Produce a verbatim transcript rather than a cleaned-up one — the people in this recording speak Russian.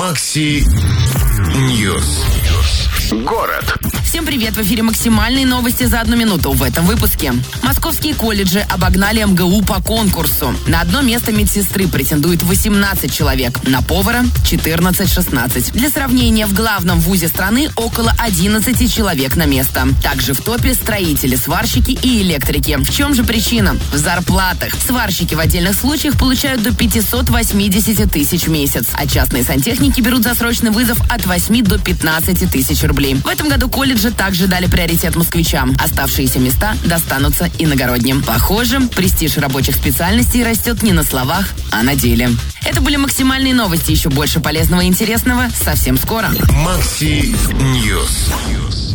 Макси Ньюс. Город. Всем привет! В эфире максимальные новости за одну минуту в этом выпуске. Московские колледжи обогнали эм гэ у по конкурсу. На одно место медсестры претендует восемнадцать человек, на повара четырнадцать-шестнадцать. Для сравнения, в главном вузе страны около одиннадцать человек на место. Также в топе строители, сварщики и электрики. В чем же причина? В зарплатах. Сварщики в отдельных случаях получают до пятьсот восемьдесят тысяч в месяц, а частные сантехники берут за срочный вызов от восьми до пятнадцати тысяч рублей. В этом году колледжи также дали приоритет москвичам. Оставшиеся места достанутся иногородним. Похоже, престиж рабочих специальностей растет не на словах, а на деле. Это были максимальные новости. Еще больше полезного и интересного совсем скоро. Макси Ньюс.